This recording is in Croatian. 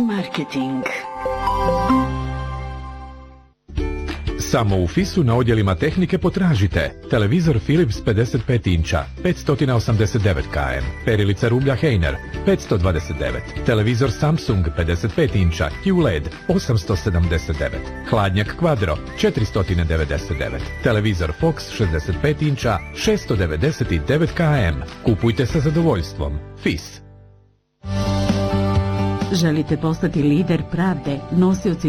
Marketing. Samo u FIS-u na odjelima tehnike potražite televizor Philips 55 inča 589 km, perilica rublja Heiner 529, televizor Samsung 55 inča QLED 879, hladnjak Quadro 499, televizor Fox 65 inča 699 km. Kupujte sa zadovoljstvom. FIS. Želite postati lider pravde, nosioci